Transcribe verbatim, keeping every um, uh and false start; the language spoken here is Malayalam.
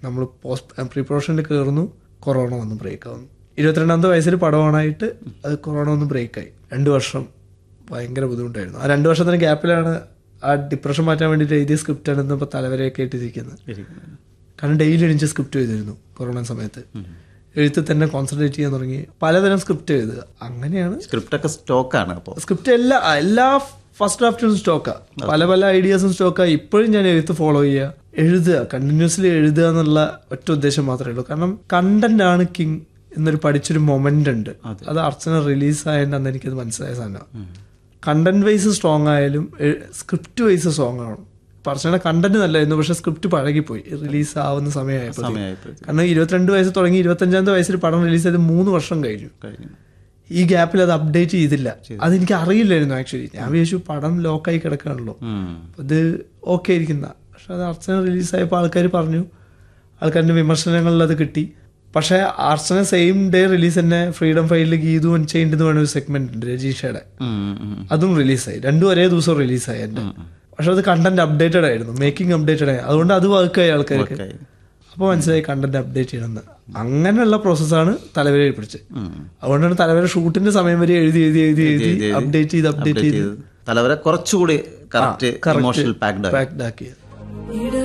നമ്മൾ പോസ്റ്റ് പ്രീ പ്രൊഡക്ഷനിൽ കയറുന്നു, കൊറോണ വന്ന് ബ്രേക്ക് ആവുന്നു. ഇരുപത്തിരണ്ടാമത്തെ വയസ്സിൽ പടം ഓണായിട്ട് അത് കൊറോണ ഒന്ന് ബ്രേക്കായി. രണ്ട് വർഷം ഭയങ്കര ബുദ്ധിമുട്ടായിരുന്നു. ആ രണ്ട് വർഷത്തിന് ഗ്യാപ്പിലാണ് ആ ഡിപ്രഷൻ മാറ്റാൻ വേണ്ടിയിട്ട് എഴുതിയ സ്ക്രിപ്റ്റാണ് ഇന്നിപ്പോൾ തലവരെയൊക്കെ ഇട്ടിരിക്കുന്നത്. കാരണം ഡെയിലി എണിച്ച് സ്ക്രിപ്റ്റ് എഴുതിയിരുന്നു കൊറോണ സമയത്ത്. എഴുത്തിൽ തന്നെ കോൺസെൻട്രേറ്റ് ചെയ്യാൻ തുടങ്ങി, പലതരം സ്ക്രിപ്റ്റ് എഴുതുക. അങ്ങനെയാണ് സ്ക്രിപ്റ്റൊക്കെ സ്റ്റോക്കാണ്. അപ്പോൾ സ്ക്രിപ്റ്റ് എല്ലാ എല്ലാ ഫസ്റ്റ് ഡ്രാഫ്റ്റും സ്റ്റോക്കാണ്, പല പല ഐഡിയാസും സ്റ്റോക്കാണ്. ഇപ്പോഴും ഞാൻ എഴുത്ത് ഫോളോ ചെയ്യുക, എഴുതുക, കണ്ടിന്യൂസ്ലി എഴുതുക എന്നുള്ള ഒറ്റ ഉദ്ദേശം മാത്രമേ ഉള്ളൂ. കാരണം കണ്ടന്റ് ആണ് കിങ് എന്നൊരു പഠിച്ചൊരു മൊമെന്റ് ഉണ്ട്. അത് അർച്ചന റിലീസായതിൻ്റെ അന്ന് എനിക്കത് മനസ്സിലായ സാധനമാണ്. കണ്ടന്റ് വൈസ് സ്ട്രോങ് ആയാലും സ്ക്രിപ്റ്റ് വൈസ് സ്ട്രോങ് ആണ്. അർച്ചനയുടെ കണ്ടന്റ് നല്ലായിരുന്നു, പക്ഷെ സ്ക്രിപ്റ്റ് പഴകിപ്പോയി റിലീസ് ആവുന്ന സമയമായപ്പോൾ. കാരണം ഇരുപത്തിരണ്ട് വയസ്സ് തുടങ്ങി ഇരുപത്തഞ്ചാമത്തെ വയസ്സിൽ പടം റിലീസ് ചെയ്ത് മൂന്ന് വർഷം കഴിഞ്ഞു. ഈ ഗ്യാപ്പിൽ അത് അപ്ഡേറ്റ് ചെയ്തില്ല. അതെനിക്ക് അറിയില്ലായിരുന്നു ആക്ച്വലി. ഞാൻ വിചാരിച്ചു പടം ലോക്കായി കിടക്കുകയാണല്ലോ, അത് ഓക്കെ ഇരിക്കുന്ന. പക്ഷെ അത് അർച്ചന റിലീസായപ്പോൾ ആൾക്കാർ പറഞ്ഞു, ആൾക്കാരുടെ വിമർശനങ്ങളിൽ അത് കിട്ടി. പക്ഷെ അർച്ചന സെയിം ഡേ റിലീസ് തന്നെ ഫ്രീഡം ഫൈലിൽ ഗീതു അൺചെയിൻഡ് എന്ന് പറഞ്ഞ ഒരു സെഗ്മെന്റ് ഉണ്ട് രജീഷയുടെ, അതും റിലീസായി. രണ്ടും ഒരേ ദിവസം റിലീസായി എൻ്റെ. പക്ഷെ അത് കണ്ടന്റ് അപ്ഡേറ്റഡ് ആയിരുന്നു, മേക്കിംഗ് അപ്ഡേറ്റഡ് ആയി. അതുകൊണ്ട് അത് വർക്കായി ആൾക്കാർക്ക്. അപ്പോൾ മനസ്സിലായി കണ്ടന്റ് അപ്ഡേറ്റ് ചെയ്യണമെന്ന്. അങ്ങനെയുള്ള പ്രോസസ്സാണ് തലവരെ പിടിച്ചത്. അതുകൊണ്ടാണ് തലവരെ ഷൂട്ടിന്റെ സമയം വരെ എഴുതി എഴുതി എഴുതി എഴുതി അപ്ഡേറ്റ് ചെയ്ത് അപ്ഡേറ്റ് ചെയ്ത് തലവരെ കുറച്ചുകൂടി പാക്ഡ് ആക്കിയത്.